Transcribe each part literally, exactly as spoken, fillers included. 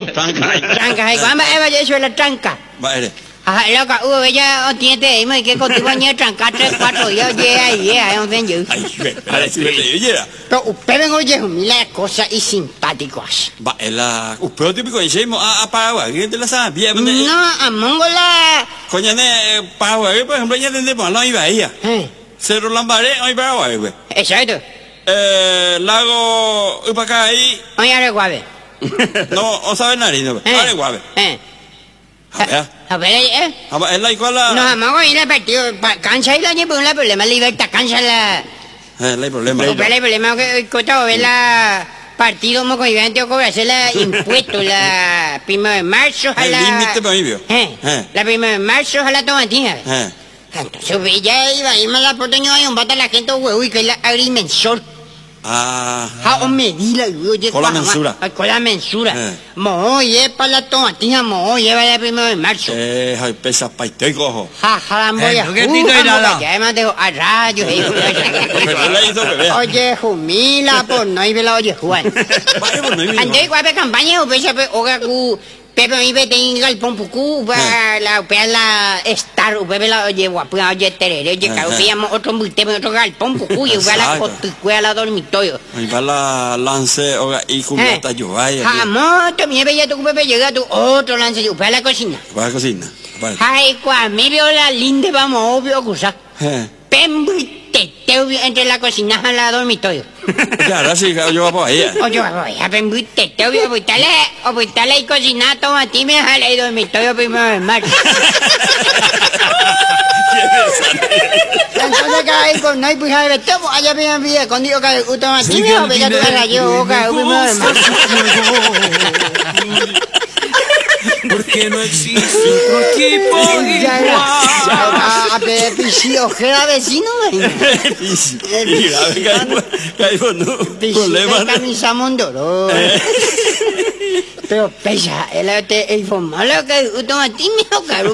tranca. Tranca, hay cuando vaya eso es la tranca. Vale. Ah, loca, uno ya tiene y que contigo ni tranca tres cuatro días ya ahí ya un señor. Ay, vale, si me oyera. Pero usted ven oye mil cosas y simpáticos. Va, la upeo típico diciamo a a Paraguay, que te la sabes. No, a Mongola. Coño, ne Paraguay, por ejemplo, ya tendemos la Ibaía. Eh. Cerro Lambaré, hoy Paraguay, güey. Exacto. Eh, lago Upacay. Oye, Areguabe. No, o sabe nariz, no. Areguabe. Eh. A ver. A ver, eh. A ver, es la iguala. No, vamos a ir al partido. Cansa y la lleva un problema, libertad, cansa la. Eh, no hay problema. No hay problema, que costado ver la partido como coivante o cobrarse la impuestos, la primero de marzo a la. El límite prohibido. Eh. Eh. La primero de marzo a la tomatina. Eh. Entonces, ya iba a irme a la porteña y un bata la gente, huevo, y que es la agrimensor. Ah. Ah, o medida, oye. Con la mensura. Con la mensura. Eh. Mo, oye, para la tomatina, mo, lleva la primero de marzo. Eh, hay pesas paite cojo. Ja, jalamboya. Eh, ¿qué tito hay nada? Ya me dejo a rayos. Pero la hizo bebé. Oye, Jumila, por no hay vela, oye, Juan. Vaya, por no hay Ande igual de campaña, o pesa, oga, cu, pepe, mi vete, ingal, pompucu, la, upea, la, estar, upea, la, oye, guapua, oye, terere, oye, caro, veíamos otro multeme, otro galpón, pucu, y upea, la, cotucua, la, dormitorio. Ahí va la lance, oga, y cubierta, yo, vaya. Jamón, también veía tu pepe, llega tu otro lance, upea, la cocina. Va a la cocina. Ay, cuando me vio la linda, vamos, obvio, cosa. Eh. Pembuiteteo entre la cocina y la dormitorio. Claro, sí, yo voy por ahí. Oye, voy a pembuiteteo, voy a apuntarle, apuntarle y cocinar, toma, ti me jala y dormitorio primero de marzo. Entonces, cada vez con no hay pues, a ver, tomo, allá me envía, con Dios, que usted me tiene, o venga, tú la yo, cada primero de marzo. Porque no existe otro equipo igual. A ver, Pichi, ojera vecino, güey. Pichi, caímos, no, problema. Camisa Mondoro. Pero pesa, él te informó lo que usted me tiene, o caro.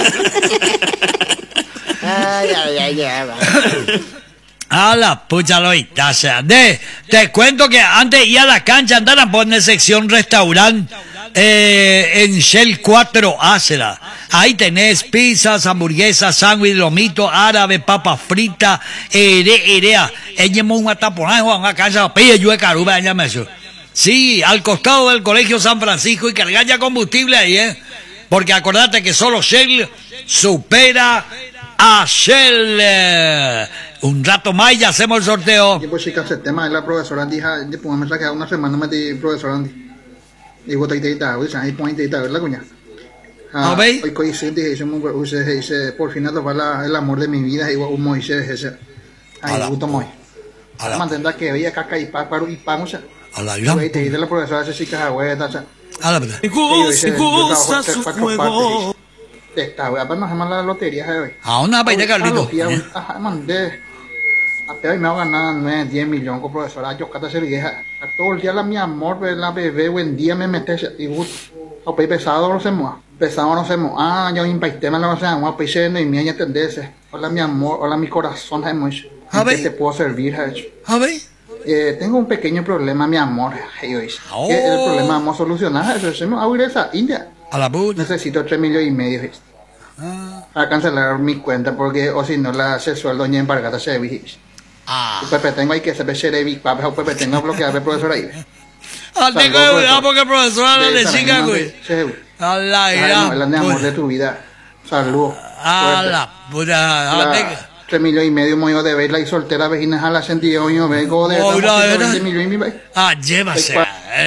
Ay, ay, ay, ay. A la pucha loita, sea. De, te cuento que antes de ir a la cancha andaban por una sección restaurante eh, en Shell cuatro A, será. Ahí tenés pizzas, hamburguesas, sándwich, lomito, árabe, papa frita, ere, erea. Ella es una taponada, una cancha, pille, yo de caruba, ella me eso. Sí, al costado del Colegio San Francisco y cargar ya combustible ahí, ¿eh? Porque acordate que solo Shell supera a Shell. Eh, un rato más y ya hacemos el sorteo. Y pues chicas, el tema de la profesora dija, de pongo mensaje a una semana me di profesora y vos te dices, ahí point de ¿verdad, cuña? Ah, ¿veis? Hoy coí se dije, dice, por fin va la el amor de mi vida y vos Moisés ese. Ahí gusto muy. Mantendrá que veía caca y pa para y pa, o sea. A la gran. Y te dice la profesora ese chicas agüeta, o sea. A la verdad. Me gusta su juego. Esta wea, pues no se llama la lotería, ¿sabes? A una vaina, Carlito. Ajá, mandé. Hasta hoy me va a ganar nueve, diez millones con profesora. Yo cata se vieja. Todo el día la mi amor, la bebé, buen día me metes. Y vos, o pe pesado no se mueva. Pesado no se mueva. Ah, yo impacté me la vas a mueva, pe se no y mía ya entenderse. Hola mi amor, hola mi corazón, ¿sabes? ¿Qué te puedo servir, ¿sabes? A ver. Eh, tengo un pequeño problema, mi amor. Oh. ¿Qué el problema vamos a solucionar? Eso es a ir a esa India. A la puta. Necesito tres millones y medio. ¿Viste? Ah. Para cancelar mi cuenta porque o si no la se sueldo doña embargata se vigis. Ah. Pepe tengo ahí que se ve de mi papá, Pepe tengo bloqueado el profesor ahí. Ah, tengo cuidado porque el profesor no le siga, güey. A la ira. El amor de tu vida. Saludos. A la puta. Tres millones y medio moyo de verla y soltera vecinas a la sentía yo vengo de veinte millones. Ah, llévase.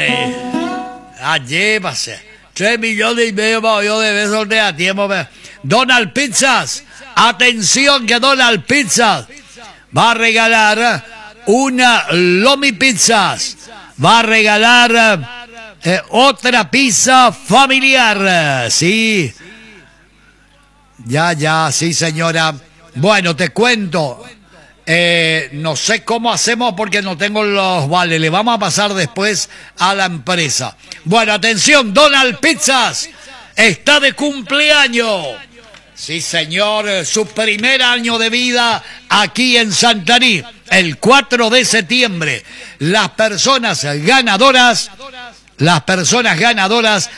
Ah, llévase. Tres millones y medio moyo de ver soltera a tiempo. Donald Pizzas. Atención que Donald Pizzas va a regalar una Lomi Pizzas. Va a regalar eh, otra pizza familiar. Sí. Ya, ya, sí, señora. Bueno, te cuento, eh, no sé cómo hacemos porque no tengo los vales, le vamos a pasar después a la empresa. Bueno, atención, Donald Pizzas está de cumpleaños. Sí, señor, su primer año de vida aquí en Santarí, el cuatro de septiembre. Las personas ganadoras, las personas ganadoras